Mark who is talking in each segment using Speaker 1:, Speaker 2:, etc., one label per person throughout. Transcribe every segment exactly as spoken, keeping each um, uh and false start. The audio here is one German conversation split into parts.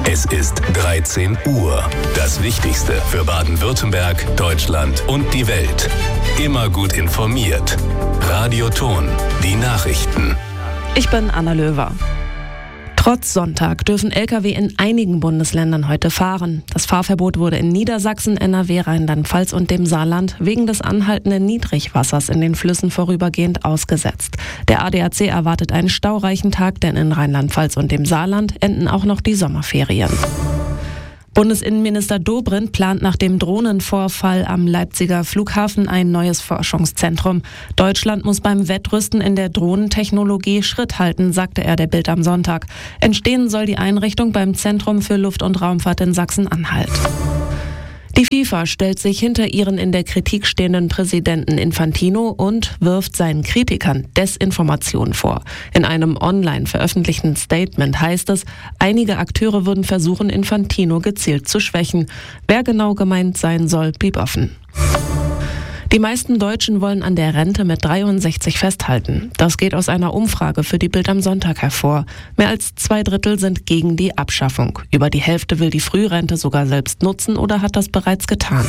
Speaker 1: Es ist dreizehn Uhr. Das Wichtigste für Baden-Württemberg, Deutschland und die Welt. Immer gut informiert. Radioton, die Nachrichten.
Speaker 2: Ich bin Anna Löwer. Trotz Sonntag dürfen L K W in einigen Bundesländern heute fahren. Das Fahrverbot wurde in Niedersachsen, N R W, Rheinland-Pfalz und dem Saarland wegen des anhaltenden Niedrigwassers in den Flüssen vorübergehend ausgesetzt. Der A D A C erwartet einen staureichen Tag, denn in Rheinland-Pfalz und dem Saarland enden auch noch die Sommerferien. Bundesinnenminister Dobrindt plant nach dem Drohnenvorfall am Leipziger Flughafen ein neues Forschungszentrum. Deutschland muss beim Wettrüsten in der Drohnentechnologie Schritt halten, sagte er der Bild am Sonntag. Entstehen soll die Einrichtung beim Zentrum für Luft- und Raumfahrt in Sachsen-Anhalt. Die FIFA stellt sich hinter ihren in der Kritik stehenden Präsidenten Infantino und wirft seinen Kritikern Desinformation vor. In einem online veröffentlichten Statement heißt es, einige Akteure würden versuchen, Infantino gezielt zu schwächen. Wer genau gemeint sein soll, blieb offen. Die meisten Deutschen wollen an der Rente mit dreiundsechzig festhalten. Das geht aus einer Umfrage für die Bild am Sonntag hervor. Mehr als zwei Drittel sind gegen die Abschaffung. Über die Hälfte will die Frührente sogar selbst nutzen oder hat das bereits getan.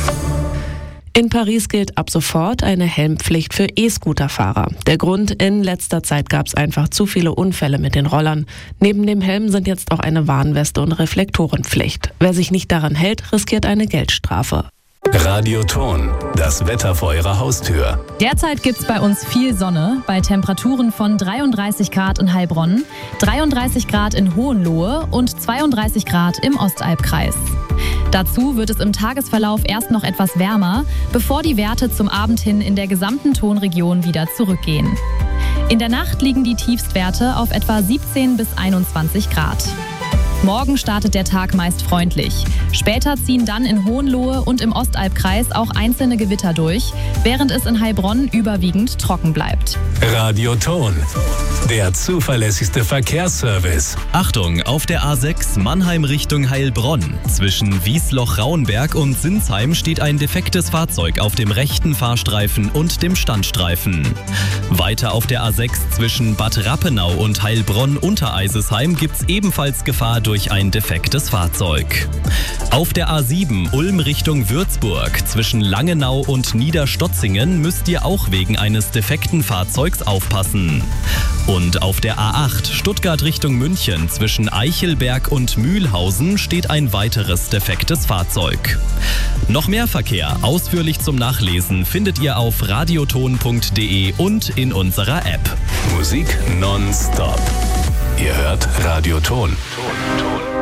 Speaker 2: In Paris gilt ab sofort eine Helmpflicht für E-Scooter-Fahrer. Der Grund, in letzter Zeit gab es einfach zu viele Unfälle mit den Rollern. Neben dem Helm sind jetzt auch eine Warnweste und Reflektorenpflicht. Wer sich nicht daran hält, riskiert eine Geldstrafe.
Speaker 1: Radioton, das Wetter vor Ihrer Haustür.
Speaker 3: Derzeit gibt's bei uns viel Sonne, bei Temperaturen von dreiunddreißig Grad in Heilbronn, dreiunddreißig Grad in Hohenlohe und zweiunddreißig Grad im Ostalbkreis. Dazu wird es im Tagesverlauf erst noch etwas wärmer, bevor die Werte zum Abend hin in der gesamten Tonregion wieder zurückgehen. In der Nacht liegen die Tiefstwerte auf etwa siebzehn bis einundzwanzig Grad. Morgen startet der Tag meist freundlich. Später ziehen dann in Hohenlohe und im Ostalbkreis auch einzelne Gewitter durch, während es in Heilbronn überwiegend trocken bleibt.
Speaker 1: Radioton, der zuverlässigste Verkehrsservice.
Speaker 4: Achtung, auf der A sechs Mannheim Richtung Heilbronn. Zwischen Wiesloch-Rauenberg und Sinsheim steht ein defektes Fahrzeug auf dem rechten Fahrstreifen und dem Standstreifen. Weiter auf der A sechs zwischen Bad Rappenau und Heilbronn-Untereisesheim gibt's ebenfalls Gefahr durch durch ein defektes Fahrzeug. Auf der A sieben Ulm Richtung Würzburg zwischen Langenau und Niederstotzingen müsst ihr auch wegen eines defekten Fahrzeugs aufpassen. Und auf der A acht Stuttgart Richtung München zwischen Eichelberg und Mühlhausen steht ein weiteres defektes Fahrzeug. Noch mehr Verkehr ausführlich zum Nachlesen findet ihr auf radioton punkt de und in unserer App.
Speaker 1: Musik nonstop. Ihr hört Radioton. Ton, Ton.